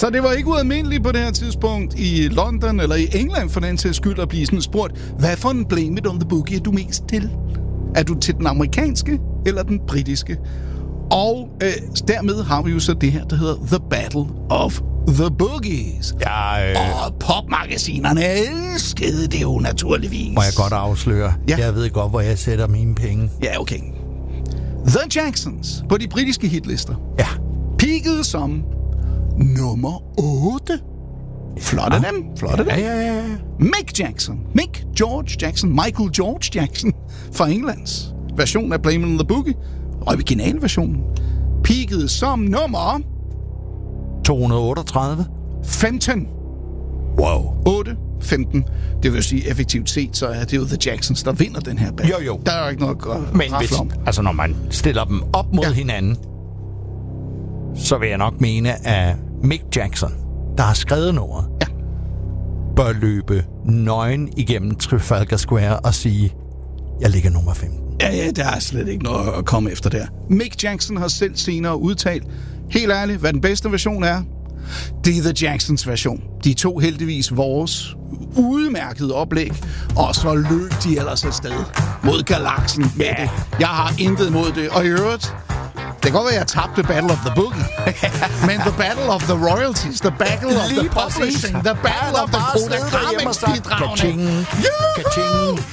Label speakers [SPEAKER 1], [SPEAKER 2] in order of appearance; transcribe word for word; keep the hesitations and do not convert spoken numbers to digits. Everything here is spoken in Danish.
[SPEAKER 1] Så det var ikke ualmindeligt på det her tidspunkt i London eller i England for den til skyld at blive sådan spurgt, hvad for en Blame It on the Boogie er du mest til? Er du til den amerikanske eller den britiske? Og øh, dermed har vi jo så det her, der hedder The Battle of the Boogies.
[SPEAKER 2] Ja, øh...
[SPEAKER 1] Og popmagasinerne elskede det jo naturligvis.
[SPEAKER 2] Må jeg godt afsløre?
[SPEAKER 1] Ja.
[SPEAKER 2] Jeg ved godt, hvor jeg sætter mine penge.
[SPEAKER 1] Ja, okay. The Jacksons på de britiske hitlister.
[SPEAKER 2] Ja.
[SPEAKER 1] Peakede som nummer otte. Flot af
[SPEAKER 2] Ja.
[SPEAKER 1] dem. Flot af
[SPEAKER 2] Ja,
[SPEAKER 1] dem.
[SPEAKER 2] ja, ja.
[SPEAKER 1] Mick Jackson. Mick George Jackson. Michael George Jackson fra Englands version af Blame It on the Boogie. Originalversionen. Peakede som nummer
[SPEAKER 2] to hundrede og otteogtredive.
[SPEAKER 1] femten.
[SPEAKER 2] Wow.
[SPEAKER 1] otte, femten. Det vil sige, effektivt set, så er det jo The Jacksons, der vinder den her battle.
[SPEAKER 2] Jo, jo.
[SPEAKER 1] Der er jo ikke noget at
[SPEAKER 2] Men
[SPEAKER 1] rafle
[SPEAKER 2] hvis,
[SPEAKER 1] om.
[SPEAKER 2] altså, når man stiller dem op mod
[SPEAKER 1] Ja.
[SPEAKER 2] ja. hinanden, så vil jeg nok mene, at Mick Jackson, der har skrevet nummeret,
[SPEAKER 1] Ja.
[SPEAKER 2] bør løbe nøgen igennem Trafalgar Square og sige, jeg ligger nummer femten.
[SPEAKER 1] Ja, ja, der er slet ikke noget at komme efter der. Mick Jackson har selv senere udtalt, helt ærligt, hvad den bedste version er. Det er The Jacksons version. De tog heldigvis vores udmærkede oplæg, og så løb de ellers afsted mod galaksen med det. Jeg har intet mod det. Og i øvrigt, det kan godt være, at jeg tabte Battle of the Boogie. Men the Battle of the Royalties, the Battle of
[SPEAKER 2] Lige
[SPEAKER 1] the
[SPEAKER 2] præcis.
[SPEAKER 1] Publishing, the Battle of the Kodakramix-bidragene.
[SPEAKER 2] Ka-ching, ka-ching.